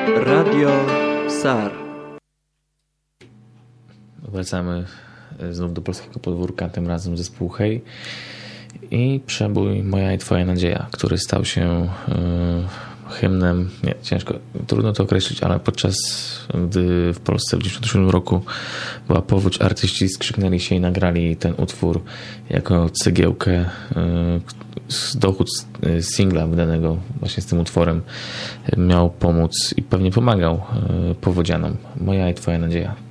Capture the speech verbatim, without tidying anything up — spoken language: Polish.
Radio SAR. Wracamy znów do polskiego podwórka, tym razem zespół Hej i przebój Moja i Twoja nadzieja, który stał się yy, hymnem, nie, ciężko, trudno to określić, ale podczas gdy w Polsce w dziewięćdziesiątym siódmym roku była powódź, artyści skrzyknęli się i nagrali ten utwór jako cegiełkę, yy, dochód z singla wydanego właśnie z tym utworem miał pomóc i pewnie pomagał yy, powodzianom. Moja i Twoja nadzieja.